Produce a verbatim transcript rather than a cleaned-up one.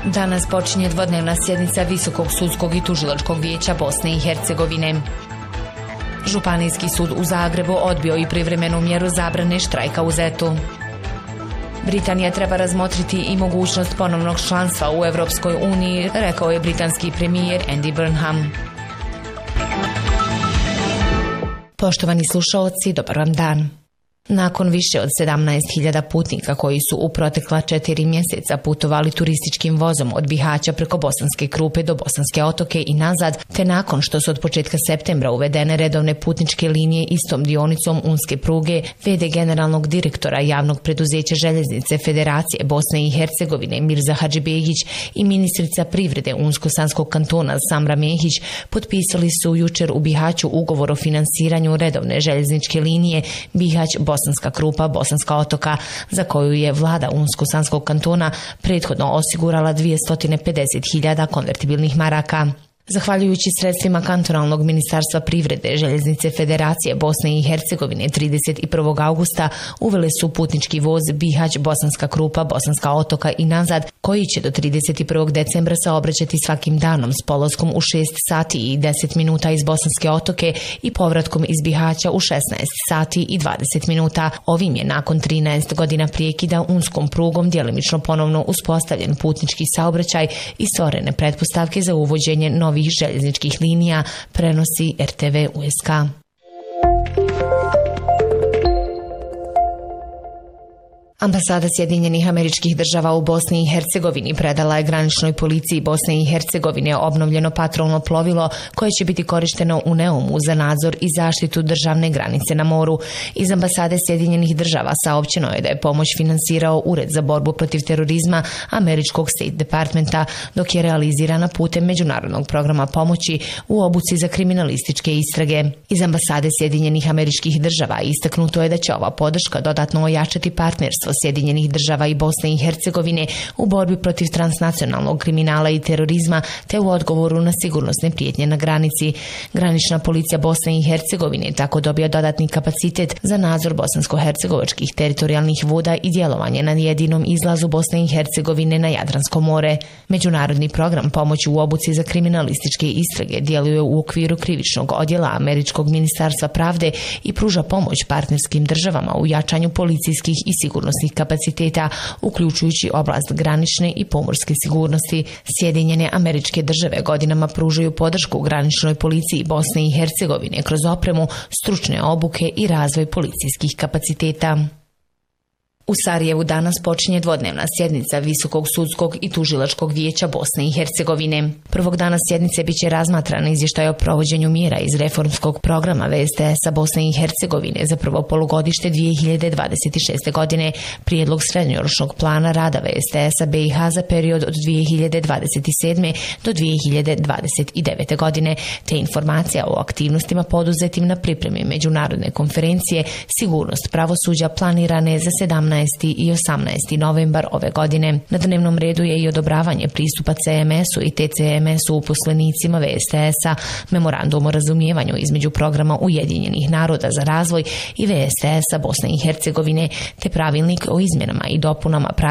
Danas počinje dvodnevna sjednica Visokog sudskog i tužilačkog vijeća Bosne i Hercegovine. Županijski sud u Zagrebu odbio i privremenu mjeru zabrane štrajka u Zetu. Britanija treba razmotriti i mogućnost ponovnog članstva u Europskoj uniji, rekao je britanski premijer Andy Burnham. Poštovani slušaoci, dobar vam dan. Nakon više od sedamnaest hiljada putnika koji su u protekla četiri mjeseca putovali turističkim vozom od Bihaća preko Bosanske Krupe do Bosanske Otoke i nazad, te nakon što su od početka septembra uvedene redovne putničke linije istom dionicom unske pruge, v d generalnog direktora javnog preduzeća Željeznice Federacije Bosne i Hercegovine Mirza Hadžibegić i ministrica privrede Unsko-Sanskog kantona Samra Mehić potpisali su jučer u Bihaću ugovor o finansiranju redovne željezničke linije Bihać Bosanska Krupa, Bosanska Otoka, za koju je vlada Unsko-Sanskog kantona prethodno osigurala dvjesto pedeset hiljada konvertibilnih maraka. Zahvaljujući sredstvima kantonalnog ministarstva privrede, Željeznice Federacije Bosne i Hercegovine trideset prvog augusta uvele su putnički voz Bihać, Bosanska Krupa, Bosanska Otoka i nazad, koji će do trideset prvog decembra saobraćati svakim danom s polaskom u šest sati i deset minuta iz Bosanske Otoke i povratkom iz Bihaća u šesnaest sati i dvadeset minuta. Ovim je nakon trinaest godina prijekida unskom prugom djelimično ponovno uspostavljen putnički saobraćaj i stvorene pretpostavke za uvođenje novih željezničkih linija, prenosi R T V U S K. Ambasada Sjedinjenih Američkih Država u Bosni i Hercegovini predala je graničnoj policiji Bosne i Hercegovine obnovljeno patrolno plovilo koje će biti korišteno u Neumu za nadzor i zaštitu državne granice na moru. Iz Ambasade Sjedinjenih Država saopćeno je da je pomoć finansirao Ured za borbu protiv terorizma Američkog State Departmenta, dok je realizirana putem međunarodnog programa pomoći u obuci za kriminalističke istrage. Iz Ambasade Sjedinjenih Američkih Država istaknuto je da će ova podrška dodatno ojačati partnerstvo Sjedinjenih Država i Bosne i Hercegovine u borbi protiv transnacionalnog kriminala i terorizma te u odgovoru na sigurnosne prijetnje na granici. Granična policija Bosne i Hercegovine tako dobija dodatni kapacitet za nadzor bosansko-hercegovačkih teritorijalnih voda i djelovanje na jedinom izlazu Bosne i Hercegovine na Jadransko more. Međunarodni program pomoći u obuci za kriminalističke istrage djeluje u okviru krivičnog odjela Američkog ministarstva pravde i pruža pomoć partnerskim državama u jačanju policijskih i sigurnosnih kapaciteta, uključujući oblast granične i pomorske sigurnosti. Sjedinjene Američke Države godinama pružaju podršku graničnoj policiji Bosne i Hercegovine kroz opremu, stručne obuke i razvoj policijskih kapaciteta. U Sarajevu danas počinje dvodnevna sjednica Visokog sudskog i tužilačkog vijeća Bosne i Hercegovine. Prvog dana sjednice biće razmatran izvještaj o provođenju mjera iz reformskog programa V S T S-a Bosne i Hercegovine za prvo polugodište dvije hiljade dvadeset šeste. godine, prijedlog srednjoročnog plana rada V S T S-a B i H za period od dvije hiljade dvadeset sedme. do dvije hiljade dvadeset devete. godine, te informacija o aktivnostima poduzetim na pripremi međunarodne konferencije Sigurnost pravosuđa planirane za sedamnaesti i osamnaesti novembar ove godine. Na dnevnom redu je i odobravanje pristupa C M S-u i T C M S-u uposlenicima V S T S-a, memorandum o razumijevanju između programa Ujedinjenih naroda za razvoj i V S T S-a Bosne i Hercegovine, te pravilnik o izmjenama i dopunama